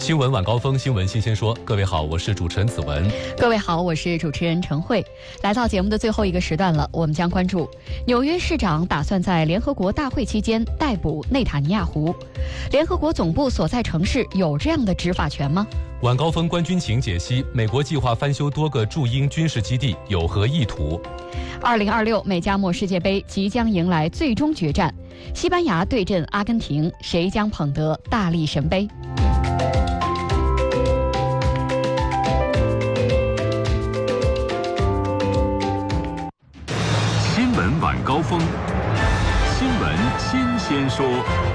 新闻晚高峰，新闻新鲜说。各位好，我是主持人子文。 各位好，我是主持人陈慧。来到节目的最后一个时段了，我们将关注纽约市长打算在联合国大会期间逮捕内塔尼亚胡。联合国总部所在城市有这样的执法权吗？ 晚高峰观军情解析，美国计划翻修多个驻英军事基地，有何意图？2026美加墨世界杯即将迎来最终决战，西班牙对阵阿根廷，谁将捧得大力神杯？ 新闻晚高峰，新闻新鲜说。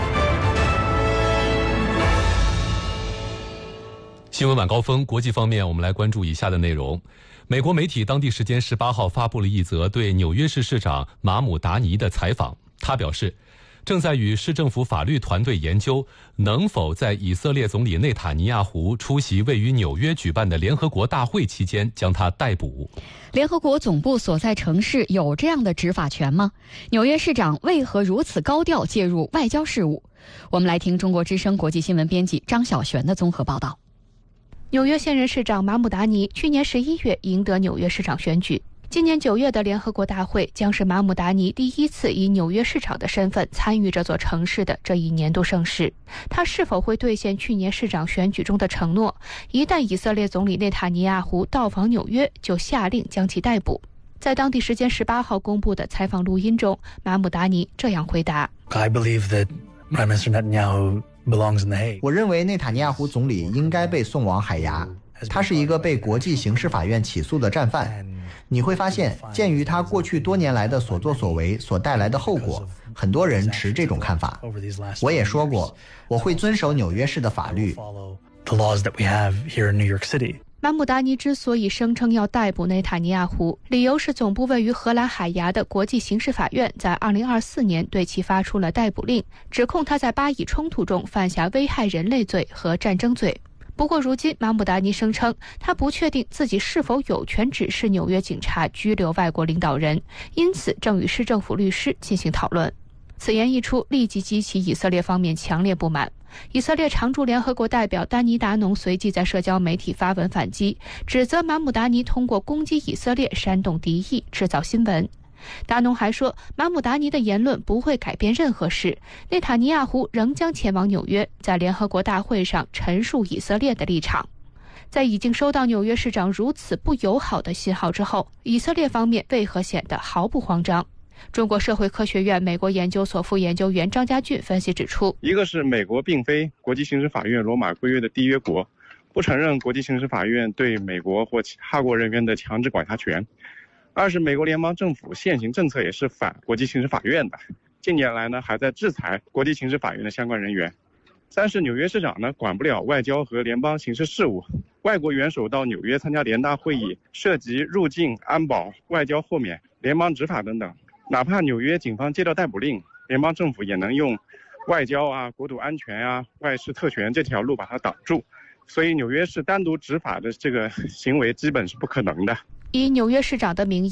新闻晚高峰，国际方面，我们来关注以下的内容。美国媒体当地时间18号发布了一则对纽约市市长马姆达尼的采访。他表示，正在与市政府法律团队研究能否在以色列总理内塔尼亚胡出席位于纽约举办的联合国大会期间将他逮捕。 联合国总部所在城市有这样的执法权吗？纽约市长为何如此高调介入外交事务？我们来听中国之声国际新闻编辑张晓璇的综合报道。 纽约现任市长马姆达尼去年11月赢得纽约市长选举，今年9月的联合国大会将是马姆达尼第一次以纽约市长的身份参与这座城市的这一年度盛事。他是否会兑现去年市长选举中的承诺？一旦以色列总理内塔尼亚胡到访纽约，就下令将其逮捕。在当地时间18号公布的采访录音中，马姆达尼这样回答 I believe that Prime Minister Netanyahu belongs in the Hague. 我认为内塔尼亚胡总理应该被送往海牙，他是一个被国际刑事法院起诉的战犯。你会发现，鉴于他过去多年来的所作所为所带来的后果，很多人持这种看法。我也说过，我会遵守纽约市的法律。 马姆达尼之所以声称要逮捕内塔尼亚胡，理由是总部位于荷兰海牙的国际刑事法院在2024年对其发出了逮捕令，指控他在巴以冲突中犯下危害人类罪和战争罪。不过如今马姆达尼声称他不确定自己是否有权指示纽约警察拘留外国领导人，因此正与市政府律师进行讨论。此言一出，立即激起以色列方面强烈不满。以色列常驻联合国代表丹尼达农随即在社交媒体发文反击，指责马姆达尼通过攻击以色列煽动敌意，制造新闻。达农还说，马姆达尼的言论不会改变任何事，内塔尼亚胡仍将前往纽约，在联合国大会上陈述以色列的立场。在已经收到纽约市长如此不友好的信号之后，以色列方面为何显得毫不慌张？中国社会科学院美国研究所副研究员张家俊分析指出， 一个是美国并非国际刑事法院罗马规约的缔约国，不承认国际刑事法院对美国或其他国人员的强制管辖权；二是美国联邦政府现行政策也是反国际刑事法院的，近年来呢还在制裁国际刑事法院的相关人员；三是纽约市长呢管不了外交和联邦刑事事务，外国元首到纽约参加联大会议涉及入境、安保、外交豁免、联邦执法等等，哪怕纽约警方接到逮捕令，联邦政府也能用外交啊、国土安全啊、外事特权这条路把它挡住，所以纽约市单独执法的这个行为基本是不可能的。 以纽约市长的名义